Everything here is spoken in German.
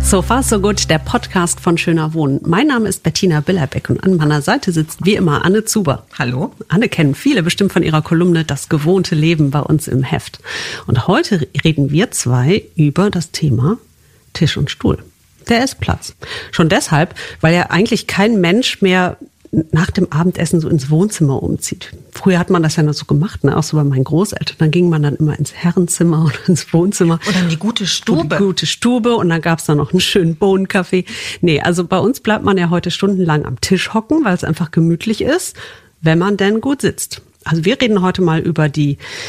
So far so good, der Podcast von Schöner Wohnen. Mein Name ist Bettina Billerbeck und an meiner Seite sitzt wie immer Anne Zuber. Hallo. Anne kennen viele bestimmt von ihrer Kolumne Das gewohnte Leben bei uns im Heft. Und heute reden wir zwei über das Thema Tisch und Stuhl. Der Essplatz. Schon deshalb, weil ja eigentlich kein Mensch mehr nach dem Abendessen so ins Wohnzimmer umzieht. Früher hat man das ja noch so gemacht, ne? Auch so bei meinen Großeltern. Dann ging man dann immer ins Herrenzimmer oder ins Wohnzimmer. Oder in die gute Stube. Die gute Stube und dann gab's da noch einen schönen Bohnenkaffee. Nee, also bei uns bleibt man ja heute stundenlang am Tisch hocken, weil es einfach gemütlich ist, wenn man denn gut sitzt. Also wir reden heute mal über die